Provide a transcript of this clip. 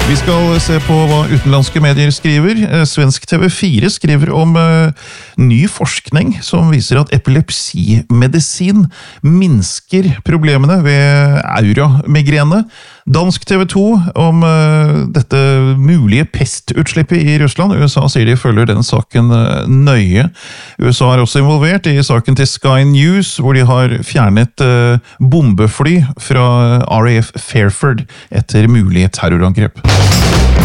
Vi skal se på hva utenlandske medier skriver. Svensk TV4 skriver om ny forskning som viser at epilepsimedisin minsker problemene ved auramigrene. Dansk TV2 om dette mulige pestutslippet i Russland. USA sier de følger den saken nøye. USA er også involvert i saken til Sky News, hvor de har fjernet bombefly fra RAF Fairford etter mulige terrorangrep.